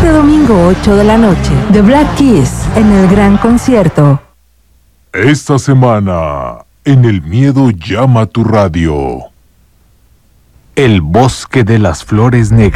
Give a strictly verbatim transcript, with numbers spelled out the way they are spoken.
Este domingo ocho de la noche, The Black Keys en el gran concierto. Esta semana, en El Miedo Llama a tu Radio. El bosque de las flores negras.